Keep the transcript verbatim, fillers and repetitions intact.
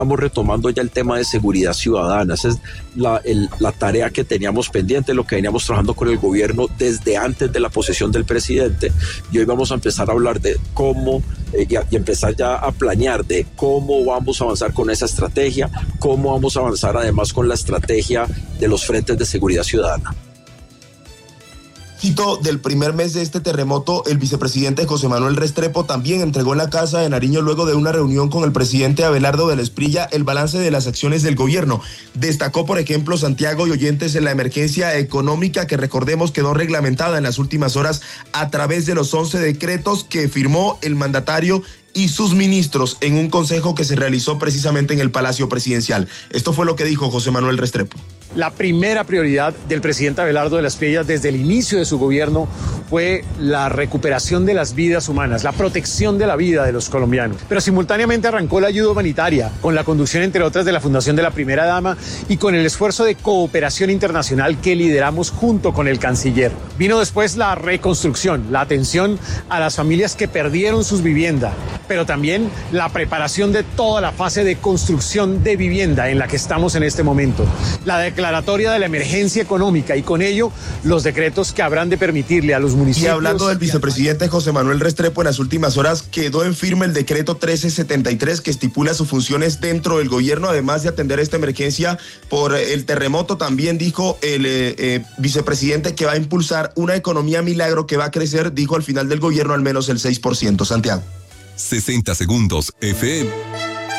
Estamos retomando ya el tema de seguridad ciudadana. Esa es la, el, la tarea que teníamos pendiente, lo que veníamos trabajando con el gobierno desde antes de la posesión del presidente, y hoy vamos a empezar a hablar de cómo eh, y, a, y empezar ya a planear de cómo vamos a avanzar con esa estrategia, cómo vamos a avanzar además con la estrategia de los frentes de seguridad ciudadana. Del primer mes de este terremoto, el vicepresidente José Manuel Restrepo también entregó en la Casa de Nariño, luego de una reunión con el presidente Abelardo de la Espriella, el balance de las acciones del gobierno. Destacó, por ejemplo, Santiago y oyentes, en la emergencia económica que, recordemos, quedó reglamentada en las últimas horas a través de los once decretos que firmó el mandatario y sus ministros en un consejo que se realizó precisamente en el Palacio Presidencial. Esto fue lo que dijo José Manuel Restrepo. La primera prioridad del presidente Abelardo de la Espriella desde el inicio de su gobierno fue la recuperación de las vidas humanas, la protección de la vida de los colombianos. Pero simultáneamente arrancó la ayuda humanitaria, con la conducción, entre otras, de la Fundación de la Primera Dama y con el esfuerzo de cooperación internacional que lideramos junto con el canciller. Vino después la reconstrucción, la atención a las familias que perdieron sus viviendas, pero también la preparación de toda la fase de construcción de vivienda en la que estamos en este momento. La declaratoria de la emergencia económica y con ello los decretos que habrán de permitirle a los municipios. Y hablando del vicepresidente José Manuel Restrepo, en las últimas horas quedó en firme el decreto trece setenta y tres que estipula sus funciones dentro del gobierno, además de atender esta emergencia por el terremoto. También dijo el eh, eh, vicepresidente que va a impulsar una economía milagro que va a crecer, dijo al final del gobierno, al menos el seis por ciento. Santiago. sesenta segundos F M.